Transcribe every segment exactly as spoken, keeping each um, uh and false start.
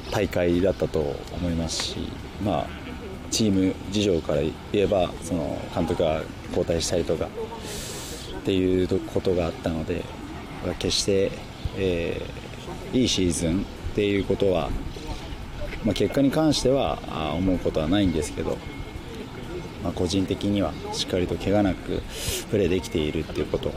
大会だったと思いますし、まあ、チーム事情から言えばその監督が交代したりとかっていうことがあったので、決して、えー、いいシーズンっていうことは、まあ、結果に関しては思うことはないんですけど、まあ、個人的にはしっかりと怪我なくプレーできているっていうこと、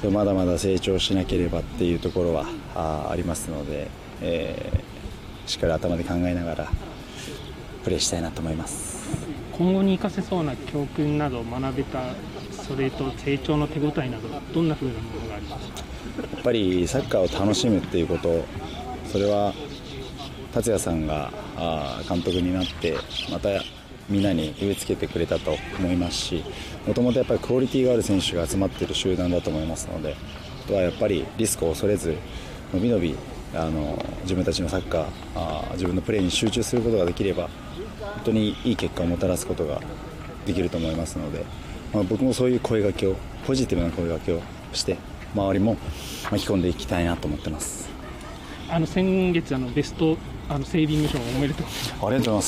まだまだ成長しなければっていうところは あ, ありますので、えー、しっかり頭で考えながらプレーしたいなと思います。 今後に生かせそうな教訓などを学べた、それと成長の手応えなど、どんな風なものがありますか？ やっぱりサッカーを楽しむっていうこと、それは達也さんが監督になってまたみんなに植え付けてくれたと思いますし、もともとやっぱりクオリティがある選手が集まっている集団だと思いますので、あとはやっぱりリスクを恐れずのびのびあの自分たちのサッカーあ自分のプレーに集中することができれば本当にいい結果をもたらすことができると思いますので、まあ、僕もそういう声掛けをポジティブな声掛けをして周りも巻き込んでいきたいなと思ってます。 あの先月あのベストあのセービング賞おめでとうございます。 ありがとうございます。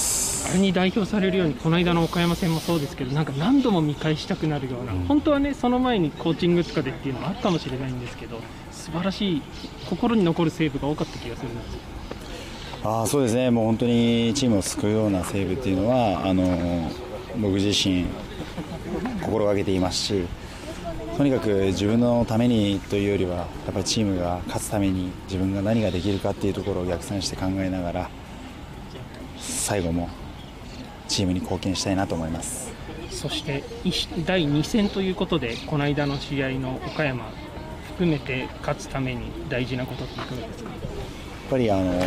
あれに代表されるように、この間の岡山戦もそうですけど、なんか何度も見返したくなるような、うん、本当はねその前にコーチングとかでっていうのもあるかもしれないんですけど、素晴らしい心に残るセーブが多かった気がするんです。 あそうですね、もう本当にチームを救うようなセーブっていうのはあの僕自身心がけていますし、とにかく自分のためにというよりはやっぱりチームが勝つために自分が何ができるかっていうところを逆算して考えながら最後もチームに貢献したいなと思います。 そしてだいに戦ということで、この間の試合の岡山含めて勝つために大事なことっていかがですか？ やっぱりあの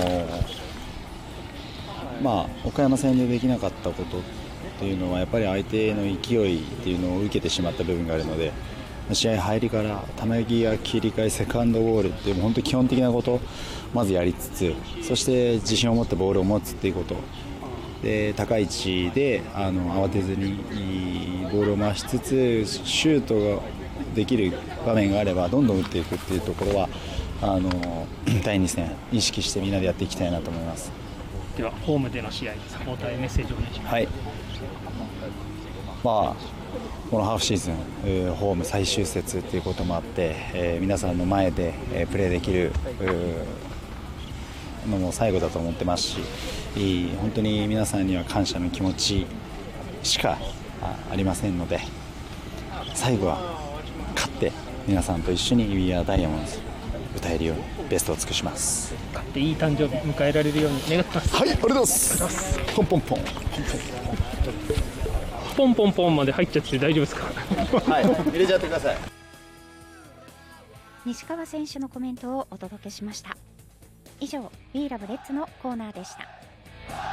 まあ岡山戦でできなかったことっていうのはやっぱり相手の勢いっていうのを受けてしまった部分があるので、試合入りから球際切り替えセカンドボールっていう本当に基本的なことをまずやりつつ、そして自信を持ってボールを持つっていうことで、高い位置であの慌てずにボールを回しつつシュートができる場面があればどんどん打っていくっていうところはあのだいに戦意識してみんなでやっていきたいなと思います。 ではホームでの試合、サポーターへメッセージをお願いします。 はい、まあこのハーフシーズン、えー、ホーム最終節ということもあって、えー、皆さんの前で、えー、プレーできるのも最後だと思ってますし、本当に皆さんには感謝の気持ちしかありませんので、最後は勝って皆さんと一緒に We Are Diamonds 歌えるようにベストを尽くします。 勝っていい誕生日迎えられるように願ってます。 はい、ありがとうございます。ポンポンポンポンポンポンまで入っちゃって大丈夫ですか？ はい、入れちゃってください。 西川選手のコメントをお届けしました。以上 We Love Reds のコーナーでした。